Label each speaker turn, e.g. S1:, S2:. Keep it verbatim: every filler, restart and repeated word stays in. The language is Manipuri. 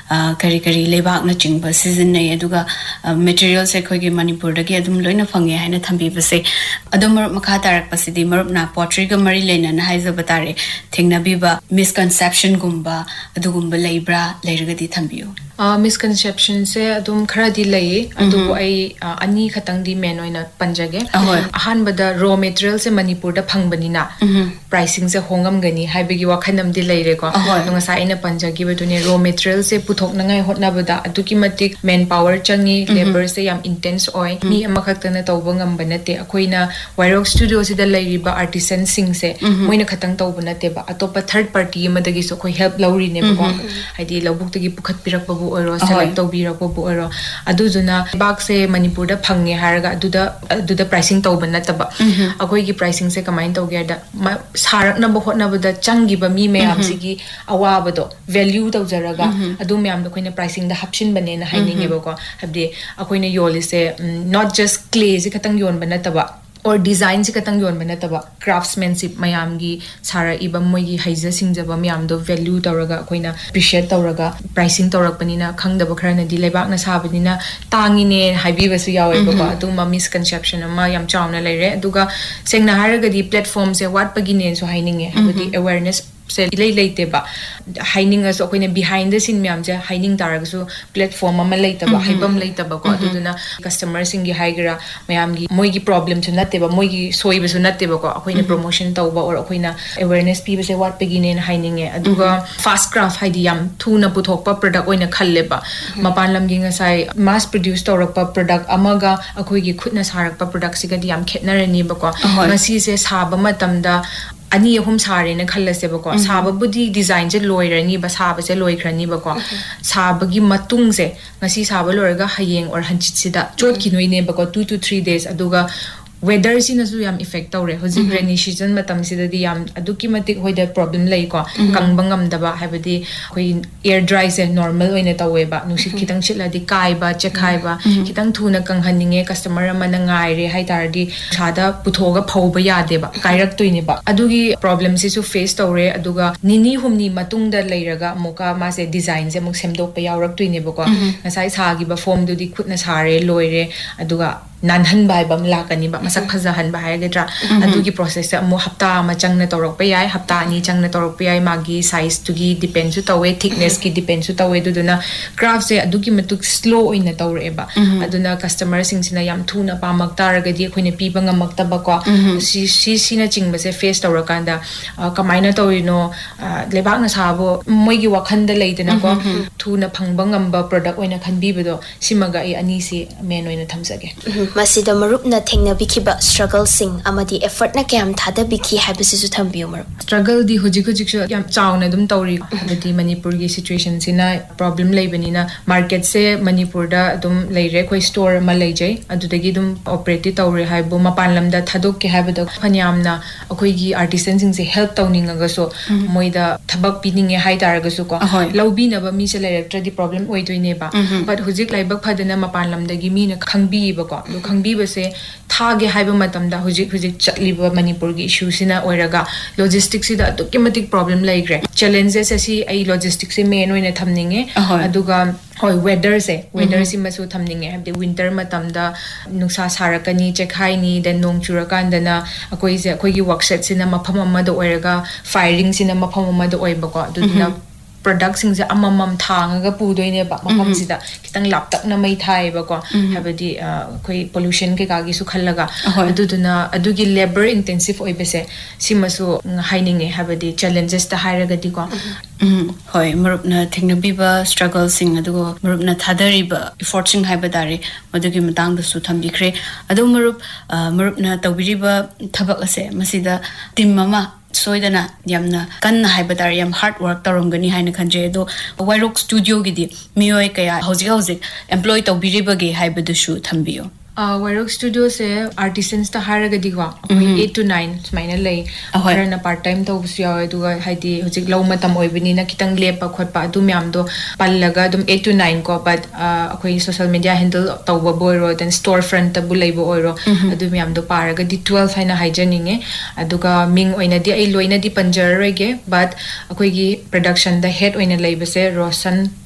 S1: kari kari lebak na chingba season na aduga materials se khoi gi Manipur da gi adum loina phange haina thambi base adum makha tarak pasidi marup na pottery ga mari leina na haiza batare thengna biba misconception gumba adugumba leibra leiraga di thambiu
S2: Uh, misconception se adum khara di lai adu ai ani khatang di main oina panjage ahan bada raw material se Manipur da phangbani na pricing se hongam gani haibegi wakhanam di lai re ko nunga sa ina panjagi bedune raw material se puthok nangai hotna bada aduki matik manpower changi labor se yam intense oi mi ama khaktana tawba ngam banate akoina Wyrock studio se da lai riba artisan sing se moina khatang tawba nate ba atopa third party madagi so khoi help lawri ne ba haidi lawbuk tagi pukhat pirak ba oro select to bira ko oro adu juna bak se Manipur da phange haraga adu da adu da pricing to ban nataba akoi gi pricing se kamain to ge da sarak na bahot na bada changi ba mi me am sigi awa bado value to jaraga adu me am da koina pricing da hapshin bane na haining ba ko habde akoina yoli se not just clay se khatang yon ban nataba or design se katang yon bana taba craftsmanship mayam gi sara iba moi gi haiza singjaba mayam do value tawraga koina appreciate tawraga pricing tawrak panina khangdaba kharana di lebak na sabadina tangi ne haibi basu yawe ba adu ma misconception ama yam chawna leire aduga sengna haraga di platform se wat pagi ne so haininge habdi awareness se ilai leite ba haining as akoina behind the scene myam ja haining taraga so platform ama leita ba haibam leita ba ko aduna customer sing gi haigra mayam gi moi gi problem chu natte ba moi gi soi ba su natte ba ko akoina promotion taw ba or akoina awareness pi ba se wat pegi ne haining e aduga fast craft haidi yam thuna puthok pa product oina khalle ba mapan lam gi ngasai mass produce tawrak pa product amaga akoi gi khutna sarak pa product siga di yam khetnarani ba ko ngasi se saba matamda ani ahum sare na khallase ba ko saba budi design je loirani ba saba se loikrani ba ko saba gi matung se ngasi saba loraga hayeng or hanchit sida chot kinoi ne ba ko two to three days aduga weather sina su yam effect tawre hoji rainy season matam sida di yam aduki matik hoida problem lai ko kangbangam daba habadi koi air dry se normal oina tawe ba nusit kitang chila di kai ba chekhai ba kitang thuna kanghaninge customer amana ngai re haitar di sada puthoga phauba yade ba kairak toine ba adugi problem si su face tawre aduga nini humni matung da leiraga moka ma se design se muk semdok pa yawrak toine ba ko ngasai sagi ba form du di khutna sare loire aduga nanhan bai bam lakani ba masak phajahan ba haigedra adugi process se mo hafta ma changna torok pe yai hafta ani changna torok pe yai magi size tugi depend su tawe thickness ki depend su tawe duduna craft se adugi matuk slow oina tawre ba aduna customer sing sina yam thuna pa mak taraga di khoine pi banga mak ta ba ko si si sina chingba se face tawrakanda kamaina tawino lebak na sabo moi gi wakhan da leidana ko thuna phangbang amba product oina khanbi bedo simaga ai ani se main oina thamsage
S3: masida marup na thengna bikhiba struggle sing amadi effort na kyam thada bikhi habisi su thambiu marup
S2: struggle di hoji hoji chu yam chawna dum tawri habdi Manipur gi situation sina problem leibani na market se Manipur da dum leire koi store ma leijai adudagi dum operate tawre haibo mapan lamda thadok ke habada phanyam na akoi gi artisan sing se help tawninga ga so moida thabak pininge hai taraga su ko lawbi na ba mi se director di problem oidoine ba but hojik laibak phadana mapan lamdagi mi na khangbi ba ko khangbi base thage haiba matamda hojik hojik chatliba Manipur gi issue sina oiraga logistics sida documentic problem laigre challenges asi ai logistics se main oina thamninge aduga hoi weather se weather si masu thamninge habde winter matamda nungsa sarakani chekhai ni then nong churakandana akoi se akoi gi workshop sina mafam amada oiraga firing sina mafam amada oiba ko aduna product sing se amamam thanga pudoine ba mafam sida kitang laptak na mai thai ba ko habadi koi pollution ke kagi su khallaga aduduna adugi labor intensive oibese simasu haininge habadi challenges ta hairaga di ko
S1: hoi marupna thengna biba struggle sing adugo marupna thadari ba effort sing haiba dari madugi matang da su thambikre adu marup marupna tawbiriba thabak ase masida team mama soidana yamna kanna haibadar yam hard work tarongani haina khanje do Wyrock studio gidi miyoi kaya hoji hoji employee tawbiriba ge haibadu shu thambiyo
S2: Uh, Wyrock Studio se artisans ta haraga digwa eight to nine smaina lay harana part time to busya duga haidi hojik law matam oibini na kitang lepa khotpa adu myam do pallaga dum eight to nine ko but akoi social media handle tawba boiro then store front ta bulaibo oiro adu myam do paraga di twelve haina haijaninge aduga ming oina di ai loina di panjar rege but akoi gi production da head oina laibase Roshan